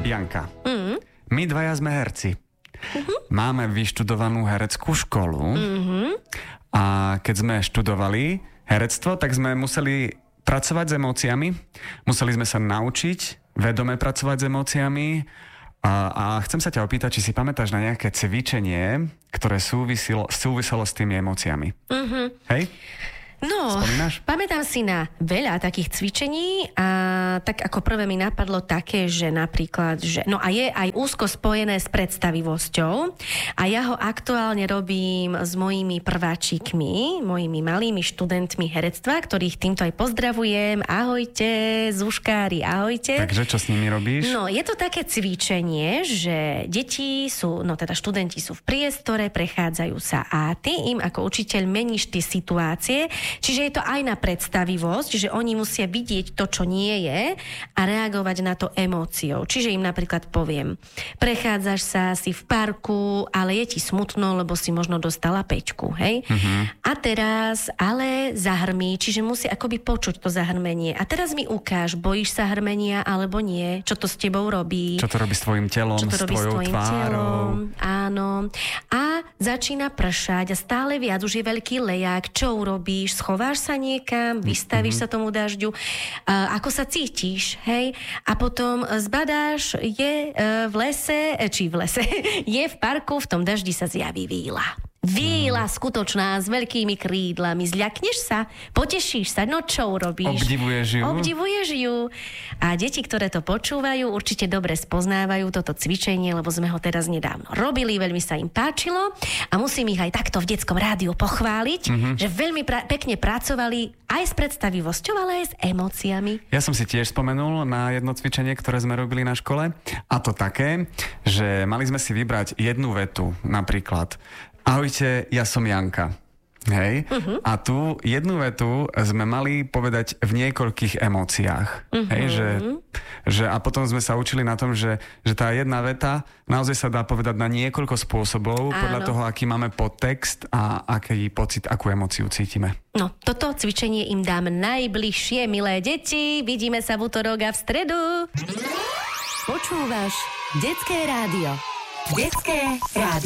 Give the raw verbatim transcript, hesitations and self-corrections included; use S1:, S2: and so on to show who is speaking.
S1: Bianka.
S2: Mm.
S1: My dvaja sme herci. Uh-huh. Máme vyštudovanú hereckú školu uh-huh. a keď sme študovali herectvo, tak sme museli pracovať s emóciami, museli sme sa naučiť vedome pracovať s emóciami a, a chcem sa ťa opýtať, či si pamätáš na nejaké cvičenie, ktoré súviselo, súviselo s tými emóciami. Uh-huh. Hej?
S2: No,
S1: spomínaš?
S2: Pamätám si na veľa takých cvičení a tak ako prvé mi napadlo také, že napríklad, že, no a je aj úzko spojené s predstavivosťou a ja ho aktuálne robím s mojimi prváčikmi, mojimi malými študentmi herectva, ktorých týmto aj pozdravujem. Ahojte, zuškári, ahojte.
S1: Takže čo s nimi robíš?
S2: No, je to také cvičenie, že deti sú, no teda študenti sú v priestore, prechádzajú sa a ty im ako učiteľ meníš tie situácie. Čiže je to aj na predstavivosť, že oni musia vidieť to, čo nie je a reagovať na to emóciou. Čiže im napríklad poviem, prechádzaš sa si v parku, ale je ti smutno, lebo si možno dostala päťku, hej? Uh-huh. A teraz ale zahrmí, čiže musí akoby počuť to zahrmenie. A teraz mi ukáž, bojíš sa hrmenia alebo nie? Čo to s tebou robí?
S1: Čo to robí s tvojim telom,
S2: čo to
S1: s
S2: robí
S1: tvojou
S2: s tvojim
S1: tvárou?
S2: Telom? Áno. A začína pršať a stále viac, už je veľký lejak. Čo urobíš? Schováš sa niekam, vystavíš mm-hmm. sa tomu dažďu, uh, ako sa cítiš, hej? A potom zbadáš, je uh, v lese, či v lese, je v parku, v tom daždi sa zjaví víla. Víla skutočná, s veľkými krídlami. Zľakneš sa, potešíš sa, no čo urobíš?
S1: Obdivuješ ju.
S2: Obdivuješ ju. A deti, ktoré to počúvajú, určite dobre spoznávajú toto cvičenie, lebo sme ho teraz nedávno robili, veľmi sa im páčilo a musím ich aj takto v detskom rádiu pochváliť, mm-hmm. že veľmi pra- pekne pracovali aj s predstavivosťou, ale aj s emóciami.
S1: Ja som si tiež spomenul na jedno cvičenie, ktoré sme robili na škole, a to také, že mali sme si vybrať jednu vetu, napríklad ahojte, ja som Janka. Hej? Uh-huh. A tú jednu vetu sme mali povedať v niekoľkých emóciách. Uh-huh. Hej? Že, že, a potom sme sa učili na tom, že, že tá jedna veta naozaj sa dá povedať na niekoľko spôsobov, Áno. podľa toho, aký máme podtext a aký pocit, akú emóciu cítime.
S2: No, toto cvičenie im dám najbližšie, milé deti. Vidíme sa v utorok a v stredu.
S3: Počúvaš Detské rádio. Detské rádio.